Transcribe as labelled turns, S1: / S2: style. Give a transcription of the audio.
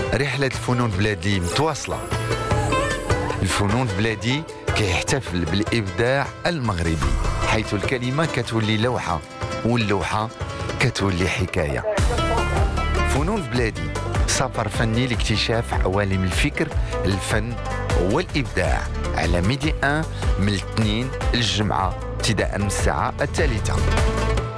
S1: رحلة الفنون بلادي متواصلة. الفنون بلادي كيحتفل بالإبداع المغربي، حيث الكلمة كتولي لوحة واللوحة كتولي حكاية. فنون بلادي سفر فني لاكتشاف عوالم الفكر، الفن والإبداع، على ميدي 1 من الاثنين الجمعة ابتداء من الساعة 3.